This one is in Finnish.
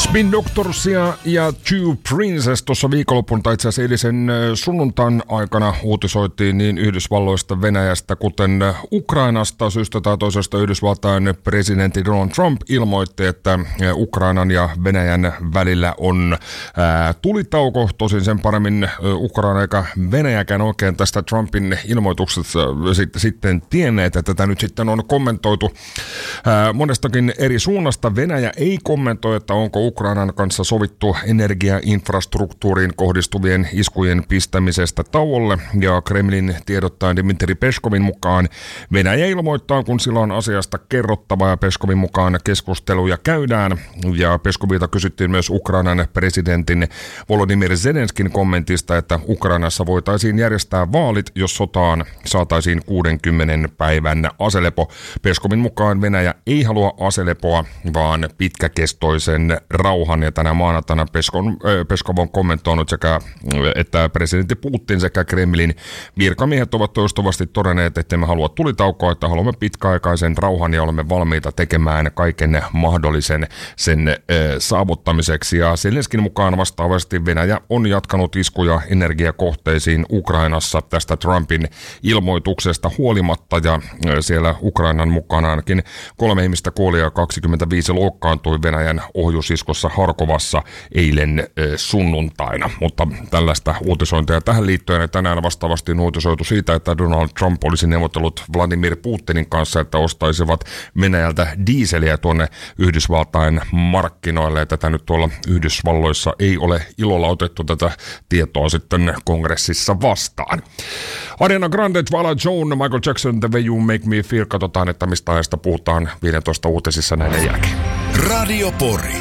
Spin Doctorsia ja Two Princess tuossa viikonlopun tai itse asiassa eilisen sunnuntain aikana uutisoitiin niin Yhdysvalloista, Venäjästä, kuten Ukrainasta. Syystä tai toisesta Yhdysvaltain presidentti Donald Trump ilmoitti, että Ukrainan ja Venäjän välillä on tulitauko. Tosin sen paremmin Ukraina eikä Venäjäkään oikein tästä Trumpin ilmoituksesta sitten tienneet, että tätä nyt sitten on kommentoitu monestakin eri suunnasta. Venäjä ei kommentoi, että onko Ukrainan kanssa sovittu energiainfrastruktuuriin kohdistuvien iskujen pistämisestä tauolle, ja Kremlin tiedottajan Dmitri Peskovin mukaan Venäjä ilmoittaa, kun sillä on asiasta kerrottavaa, ja Peskovin mukaan keskusteluja käydään, ja Peskovilta kysyttiin myös Ukrainan presidentin Volodymyr Zelenskin kommentista, että Ukrainassa voitaisiin järjestää vaalit, jos sotaan saataisiin 60 päivän aselepo. Peskovin mukaan Venäjä ei halua aselepoa, vaan pitkäkestoisen rauhan, ja tänä maanantaina Peskov on kommentoinut että presidentti Putin sekä Kremlin virkamiehet ovat toistuvasti todenneet, että me halua tulitaukoa, että haluamme pitkäaikaisen rauhan ja olemme valmiita tekemään kaiken mahdollisen sen saavuttamiseksi. Ja Zelenskin mukaan vastaavasti Venäjä on jatkanut iskuja energiakohteisiin Ukrainassa tästä Trumpin ilmoituksesta huolimatta, ja siellä Ukrainan mukana ainakin 3 ihmistä kuoli ja 25 loukkaantui Venäjän ohjusiskossa Harkovassa eilen sunnuntaina. Mutta tällaista uutisointia tähän liittyen, ja tänään vastaavasti on uutisoitu siitä, että Donald Trump olisi neuvotellut Vladimir Putinin kanssa, että ostaisivat Venäjältä diiseliä tuonne Yhdysvaltain markkinoille, ja tätä nyt tuolla Yhdysvalloissa ei ole ilolla otettu tätä tietoa sitten kongressissa vastaan. Ariana Grande, Twala Joan, Michael Jackson, The Way You Make Me Feel. Katsotaan, että mistä ajasta puhutaan 15 uutisissa näiden jälkeen. Radio Pori.